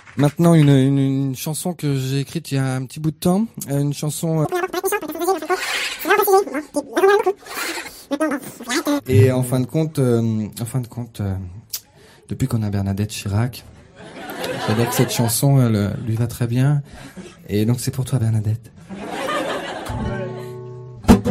Maintenant, une chanson que j'ai écrite il y a un petit bout de temps. Une chanson... Et en fin de compte, depuis qu'on a Bernadette Chirac, j'adore que cette chanson, elle lui va très bien. Et donc c'est pour toi, Bernadette.